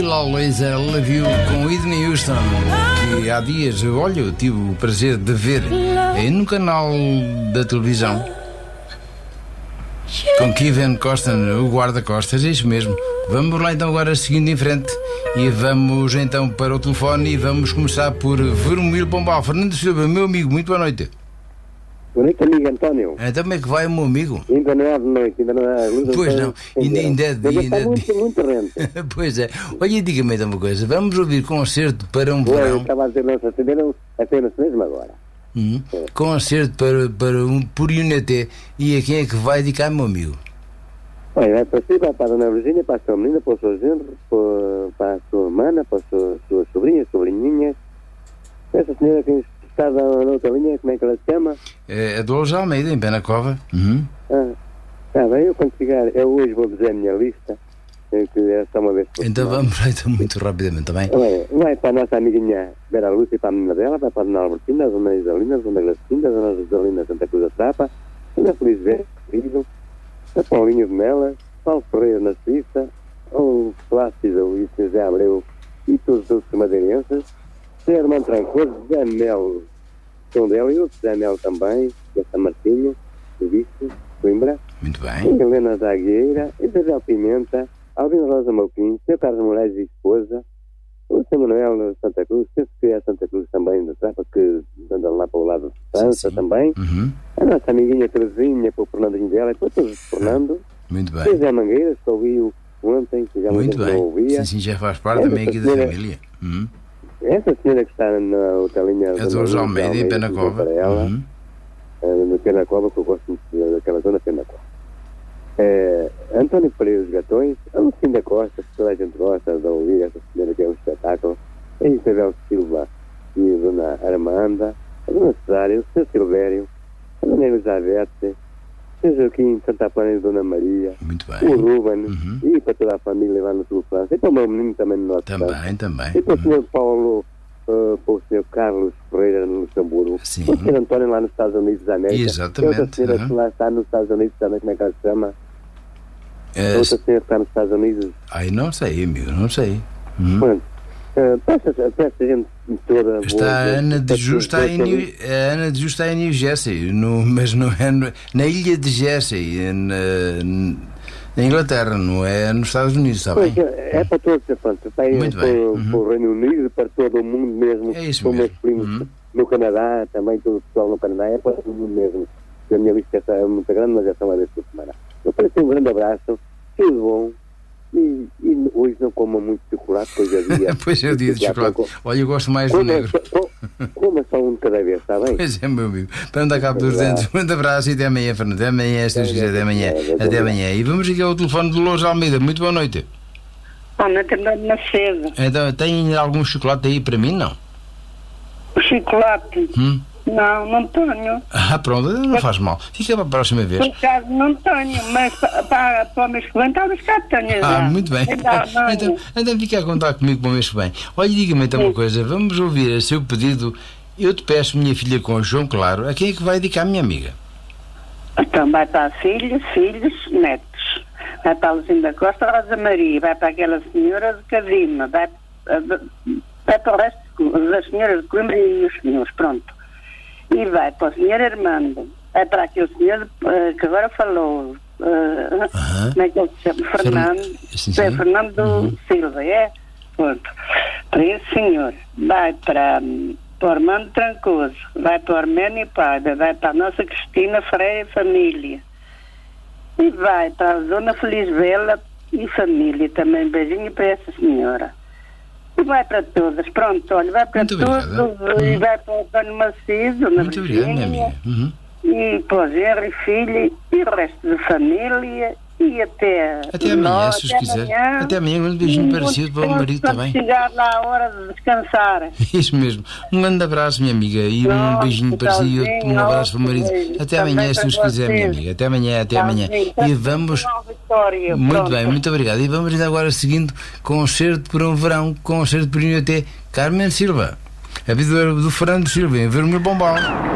Will Always Love You com Whitney Houston, que há dias, olha, eu tive o prazer de ver no canal da televisão com Kevin Costner, o guarda-costas, é isso mesmo. Vamos lá então agora seguindo em frente e vamos então para o telefone e vamos começar por Vermelho Pombal. Fernando Silva, meu amigo, muito boa noite. Boa noite, amigo António. Então como é que vai, meu amigo? Ainda não é de noite, ainda não é luz. Pois não, ainda é dia. Está muito rente. Pois é. Olha, diga-me então uma coisa, vamos ouvir concerto para um verão. Eu estava a dizer, não se atenderam apenas mesmo agora. Concerto para um por Unaté. E a quem é que vai dedicar, meu amigo? Olha, vai para si, vai para a Dona Virgínia, para a sua menina, para o seu genro, para a sua irmã, para a sua sobrinha, sobrinhinha. Essa senhora que está na outra linha, como é que ela se chama? É Dolores Almeida, em Penacova. Está bem, eu quando chegar, eu hoje vou dizer a minha lista, que é só uma vez por Então semana. vamos lá, então, muito rapidamente também. Vai para a nossa amiguinha Vera Lúcia e para a menina dela, vai para a Dona Albertina, a Dona Isalina, a Dona Glacinda, a Dona Rosalina Santa Cruz da Trapa, a Dona Felizberto, querido, a Paulinho de Mela, Paulo Ferreira na Suíça, o Plácido e o José Abreu e todos os madeirenses, Zé Armando Trancoso, Zé Mel Tondela e o Zé Mel também, de São Martinho, do Vício, Coimbra, Muito a bem. Helena da Agueira, Isabel Pimenta, Albino Rosa Malquim, Sr. Carlos Moraes e esposa, o Sr. Manuel Santa Cruz, penso que é Santa Cruz também da Trapa, que anda lá para o lado de França também, a nossa amiguinha Terezinha, para o Fernandinho dela, e para todos os Fernando, Muito o bem. Zé Mangueiras, que ouviu ontem, que já Muito não bem. ouvia. Sim, já faz parte também aqui da família. Essa senhora que está na outra linha... A Dolores Almeida, em Penacova. Para ela, no Penacova, que eu gosto muito daquela zona Penacova. António Pereira dos Gatões, a Lucinda Costa, que toda a gente gosta de ouvir essa senhora que é um espetáculo, a Isabel Silva e a Dona Armanda, a Dona Cesária, o Sr. Silvério, a Dona Elizabeth, o Sr. Joaquim Santa Apana e a Dona Maria, Muito o bem. Ruben, e para toda a família lá no Sul de França, e para o meu menino também no nosso estado. Também. E para o Sr. Paulo, para o Sr. Carlos Ferreira no Luxemburgo, Sim. para o Sr. António lá nos Estados Unidos da América, Exatamente, e outra senhora que lá está nos Estados Unidos também, como é que ela se chama? Outra senhora que está nos Estados Unidos. Ai, não sei, amigo, não sei. Pronto. Peço a gente toda. Está a Ana de Ju, está em New Jersey, mas não é na ilha de Jersey, na Inglaterra, não é nos Estados Unidos, está bem? É para todos, pronto. Para o Reino Unido, para todo o mundo mesmo. É isso para mesmo. os meus primos no Canadá, também todo o pessoal no Canadá, é para todo o mundo mesmo. A minha lista é muito grande, mas é só uma vez por semana. Eu peço um grande abraço, tudo bom. E hoje não como muito chocolate, pois é dia. Pois é o dia de chocolate. Olha, eu gosto mais do negro. Coma só um de cada vez, está bem? Pois é, meu amigo. Para não dar cabo dos dentes. Um grande abraço e até amanhã, Fernando. Até amanhã, se Deus quiser, até amanhã. Até amanhã. E vamos aqui ao telefone de Dolores Almeida. Muito boa noite. Boa noite, André Macedo. Então, tem algum chocolate aí para mim? Não? Chocolate? Não tenho. Pronto, não faz mal. Fica para a próxima vez. Por acaso não tenho, mas para o mês que vem talvez cá tenha já. Muito bem. Então fica a contar comigo para o mês que vem. Olha, diga-me então uma coisa. Vamos ouvir a seu pedido. Eu te peço, minha filha com o João Claro. A quem é que vai dedicar a minha amiga? Então vai para filhos, netos. Vai para a Lucinda Costa, a Rosa Maria. Vai para aquela senhora de Cadima. Vai para o resto das senhoras de Coimbra e os senhores. Pronto. E vai para o senhor Armando, é para aquele senhor que agora falou, como é que ele se chama? Fernando, Fernando Silva, é? Pronto. Para esse senhor, vai para o Armando Trancoso, vai para o Arménio Pada, vai para a nossa Cristina Freire e família, e vai para a Zona Feliz Vela e família também, beijinho para essa senhora. E vai para todas, pronto, olha, vai para todos, e vai para o Antônio Macedo, na Muito obrigado, minha amiga. E para o genro e filho, e o resto da família, e até amanhã, se os quiser. Até amanhã, um beijinho parecido para o marido também. Chegar lá a hora de descansar. Isso mesmo. Um grande abraço, minha amiga, e um beijinho parecido e um abraço para o marido. Até amanhã, se os quiser, minha amiga. Até amanhã. E vamos... Muito bem, muito obrigado. E vamos ainda agora seguindo concerto por um verão, concerto por um até Carmen Silva. A vida do Fernando Silva, em Vermelho Pombal.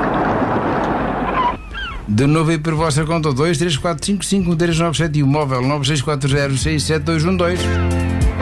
De novo aí por vossa conta, 2, 3, 4, 5, 5, 1, 3, 9, 7 e o móvel 9640 67212.